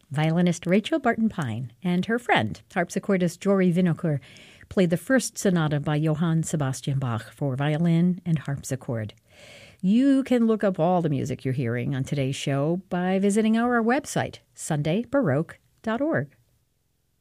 Violinist Rachel Barton Pine and her friend, harpsichordist Jory Winokur, played the first sonata by Johann Sebastian Bach for violin and harpsichord. You can look up all the music you're hearing on today's show by visiting our website, sundaybaroque.org.